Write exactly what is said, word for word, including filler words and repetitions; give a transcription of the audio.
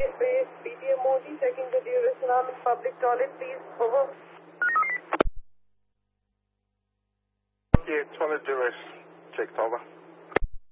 Base, P T M O D, checking the duration arm in public toilet, please. Over. Yeah, toilet duration. Checked over.